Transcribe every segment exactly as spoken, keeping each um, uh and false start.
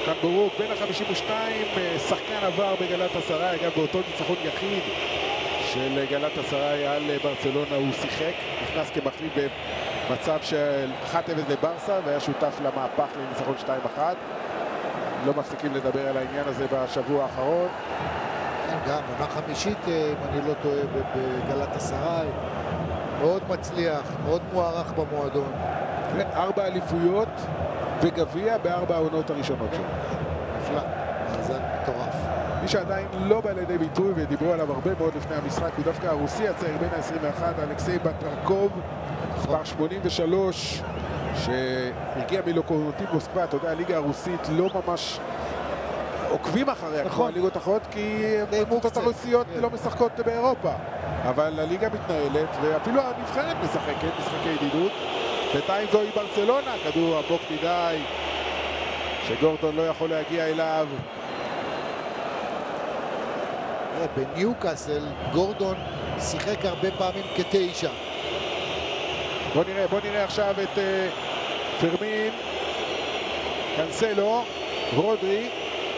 כאן ברוק, בין ה-חמישים ושתיים, שחקן עבר בגלת עשרה, אגב באותו ניצחון יחיד של גלת עשרה על ברצלונה הוא שיחק, נכנס כמחליף במצב של אחת אפס לברסה והיה שותף למהפך לניצחון שתיים אחת. לא מפסיקים לדבר על העניין הזה בשבוע האחרון. גם עונה חמישית, אם אני לא טועה, בגלת עשרה, מאוד מצליח, מאוד מוערך במועדון. ארבע אליפויות וגביע בארבע העונות הראשונות שלו. נפלא, מאזן מטורף. מי שעדיין לא בא לידי ביטוי ודיברו עליו הרבה מאוד לפני המשחק הוא דווקא הרוסי הצעיר בין ה-עשרים ואחת, אלכסיי בטרקוב, מספר שמונים ושלוש, שהגיע מלוקומוטיב מוסקבה. אתה יודע, הליגה הרוסית לא ממש עוקבים אחריה כמו הליגות האחרות, כי הקבוצות הרוסיות לא משחקות באירופה. אבל הליגה מתנהלת, ואפילו הנבחרת משחקת, משחקי ידידות. בינתיים זוהי ברצלונה, כדור עמוק מדי, שגורדון לא יכול להגיע אליו. בניוקאסל גורדון שיחק הרבה פעמים כתשע. בוא נראה, בוא נראה עכשיו את uh, פרמין, קנסלו, רודרי.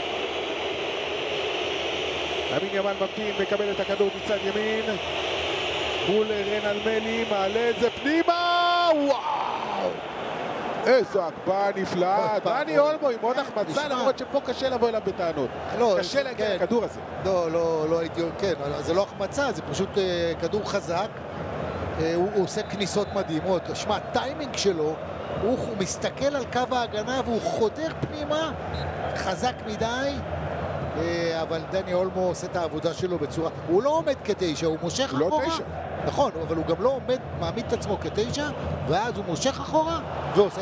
אמין ימל ממתין, מקבל את הכדור מצד ימין מול רן אלמלי, מעלה את זה פנימה. וואו, איזו הקבעה נפלאה. דני אולמו עם עוד החמצה, למרות שפה קשה לבוא אליו בטענות. קשה להגיע לכדור הזה. לא, לא, לא הייתי, כן, זה לא החמצה, זה פשוט כדור חזק. הוא עושה כניסות מדהימות. שמע, הטיימינג שלו, הוא מסתכל על קו ההגנה והוא חודר פנימה, חזק מדי. אבל דני אולמו עושה את העבודה שלו בצורה, הוא לא עומד כתשע, הוא מושך אחורה. הוא לא תשע. נכון, אבל הוא גם לא עומד, מעמיד את עצמו כתשע, ואז הוא מושך אחורה ועושה